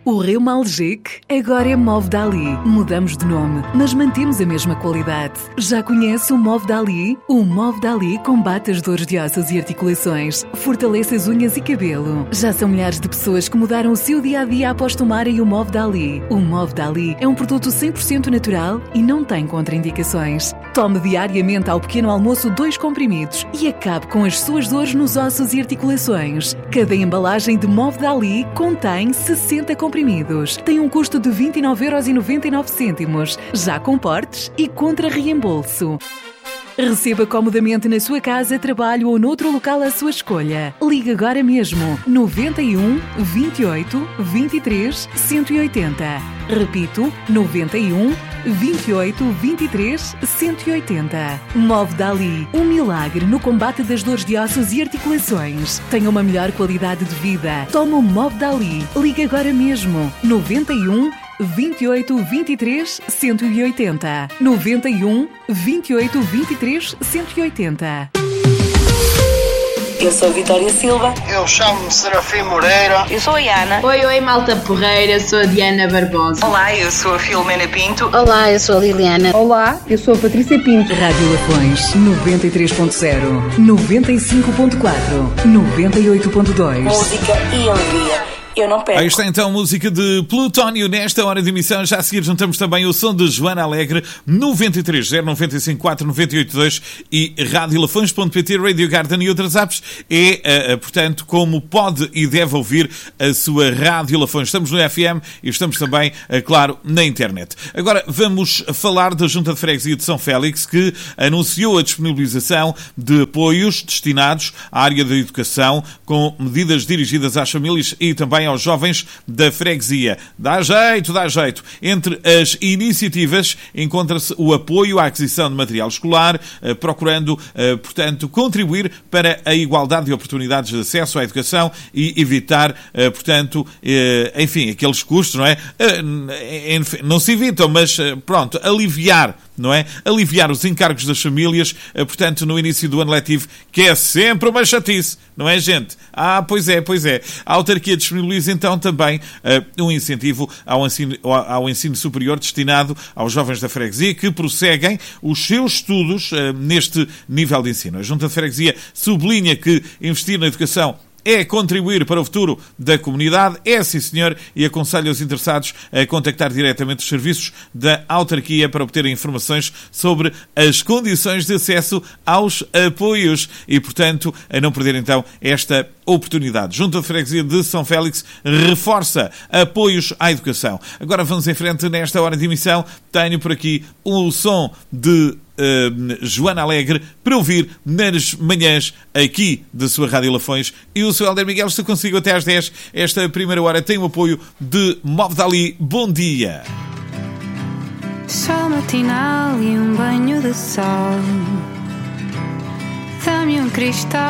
O Reumalgic agora é Move Dali. Mudamos de nome, mas mantemos a mesma qualidade. Já conhece o Move Dali? O Move Dali combate as dores de ossos e articulações, fortalece as unhas e cabelo. Já são milhares de pessoas que mudaram o seu dia-a-dia após tomarem o Move Dali. O Move Dali é um produto 100% natural e não tem contraindicações. Tome diariamente ao pequeno almoço 2 comprimidos e acabe com as suas dores nos ossos e articulações. Cada embalagem de Move Dali contém 60 comprimidos. Tem um custo de 29,99€, já com portes e contra reembolso. Receba comodamente na sua casa, trabalho ou noutro local à sua escolha. Ligue agora mesmo 91 28 23 180. Repito, 91 28 23 180. Move Dali, um milagre no combate das dores de ossos e articulações. Tenha uma melhor qualidade de vida. Toma o Move Dali. Ligue agora mesmo 91 28 23 180. 91 28 23 180. Eu sou a Vitória Silva. Eu chamo-me Serafim Moreira. Eu sou a Ana. Oi, malta porreira, eu sou a Diana Barbosa. Olá, eu sou a Filomena Pinto. Olá, eu sou a Liliana. Olá, eu sou a Patrícia Pinto. Rádio Lafões 93.0, 95.4, 98.2. Música e alegria. Eu não perco. Aí está então a música de Plutónio nesta hora de emissão. Já a seguir juntamos também o som de Joana Alegre, 93.0, 95.4, 98.2 e radiolafões.pt, Radio Garden e outras apps. Portanto, como pode e deve ouvir a sua Rádio Lafões. Estamos no FM e estamos também, claro, na internet. Agora vamos falar da Junta de Freguesia de São Félix, que anunciou a disponibilização de apoios destinados à área da educação, com medidas dirigidas às famílias e também aos jovens da freguesia. Dá jeito, dá jeito. Entre as iniciativas encontra-se o apoio à aquisição de material escolar, procurando, portanto, contribuir para a igualdade de oportunidades de acesso à educação e evitar, portanto, enfim, aqueles custos, não é? Não se evitam, mas, pronto, aliviar, não é? Aliviar os encargos das famílias, portanto, no início do ano letivo, que é sempre uma chatice, não é, gente? Pois é, pois é. A autarquia disponibiliza então também um incentivo ao ensino superior destinado aos jovens da freguesia que prosseguem os seus estudos neste nível de ensino. A Junta de Freguesia sublinha que investir na educação é contribuir para o futuro da comunidade, é sim senhor, e aconselho os interessados a contactar diretamente os serviços da autarquia para obterem informações sobre as condições de acesso aos apoios e, portanto, a não perder então esta oportunidade. Junta de Freguesia de São Félix reforça apoios à educação. Agora vamos em frente nesta hora de emissão. Tenho por aqui o som de Joana Alegre para ouvir nas manhãs aqui da sua Rádio Lafões, e o seu Helder Miguel está consigo até às 10. Esta primeira hora tem o apoio de Move Dali. Bom dia. Sol matinal e um banho de sol. Dá-me um cristal.